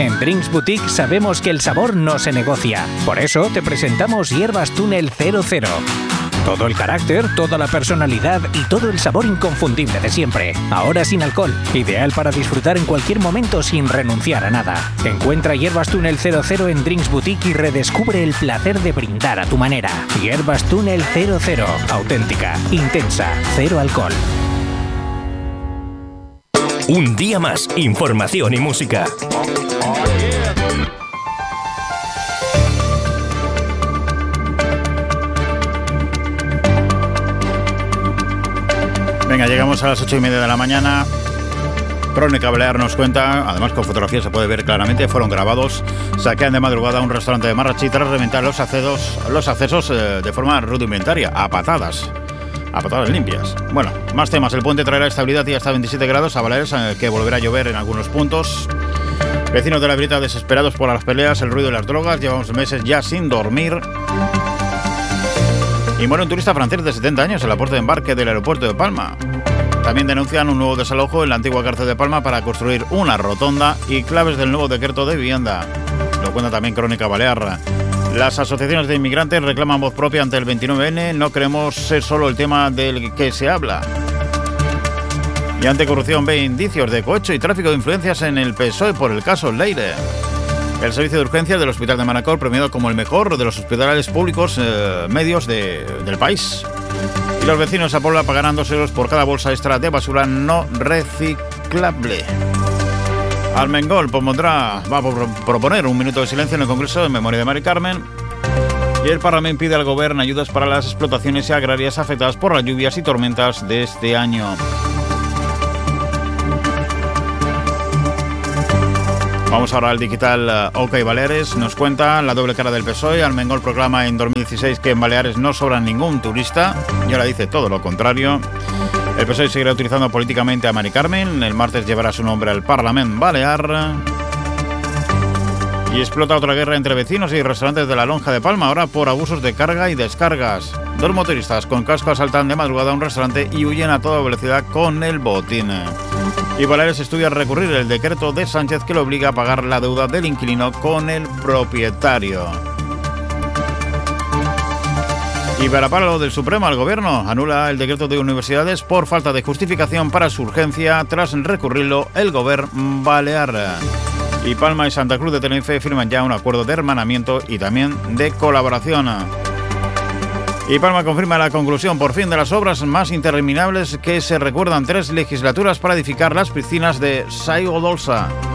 En Drinks Boutique sabemos que el sabor no se negocia. Por eso te presentamos Hierbas Túnel 00. Todo el carácter, toda la personalidad y todo el sabor inconfundible de siempre. Ahora sin alcohol. Ideal para disfrutar en cualquier momento sin renunciar a nada. Encuentra Hierbas Túnel 00 en Drinks Boutique y redescubre el placer de brindar a tu manera. Hierbas Túnel 00. Auténtica, intensa, cero alcohol. Un día más, información y música. Venga, llegamos a las 8:30 de la mañana. Crónica Balear nos cuenta, además con fotografías se puede ver claramente, fueron grabados, saquean de madrugada un restaurante de Marratxí tras reventar los accesos de forma rudimentaria, a patadas limpias. Bueno, más temas. El puente traerá estabilidad y hasta 27 grados a Baleares, que volverá a llover en algunos puntos. Vecinos de la Brieta desesperados por las peleas, el ruido y las drogas. Llevamos meses ya sin dormir. Y muere un turista francés de 70 años en la puerta de embarque del aeropuerto de Palma. También denuncian un nuevo desalojo en la antigua cárcel de Palma para construir una rotonda y claves del nuevo decreto de vivienda. Lo cuenta también Crónica Balear. Las asociaciones de inmigrantes reclaman voz propia ante el 29N. No queremos ser solo el tema del que se habla. Y Anticorrupción ve indicios de cohecho y tráfico de influencias en el PSOE por el caso Leire. El servicio de urgencias del Hospital de Manacor premiado como el mejor de los hospitales públicos medios del país. Y los vecinos a Puebla pagarán 2 euros por cada bolsa extra de basura no reciclable. Armengol va a proponer un minuto de silencio en el Congreso en memoria de Mari Carmen. Y el Parlamento pide al Gobierno ayudas para las explotaciones agrarias afectadas por las lluvias y tormentas de este año. Vamos ahora al digital OK Baleares. Nos cuenta la doble cara del PSOE. Armengol proclama en 2016 que en Baleares no sobra ningún turista y ahora dice todo lo contrario. El PSOE seguirá utilizando políticamente a Mari Carmen. El martes llevará su nombre al Parlamento Balear. Y explota otra guerra entre vecinos y restaurantes de la Lonja de Palma, ahora por abusos de carga y descargas. 2 motoristas con casco asaltan de madrugada a un restaurante y huyen a toda velocidad con el botín. Y Baleares estudia recurrir el decreto de Sánchez que le obliga a pagar la deuda del inquilino con el propietario. Y para palo del Supremo, el Gobierno anula el decreto de universidades por falta de justificación para su urgencia tras recurrirlo el Gobierno Balear. Y Palma y Santa Cruz de Tenerife firman ya un acuerdo de hermanamiento y también de colaboración. Y Palma confirma la conclusión por fin de las obras más interminables que se recuerdan 3 legislaturas para edificar las piscinas de Saigo Dolsa.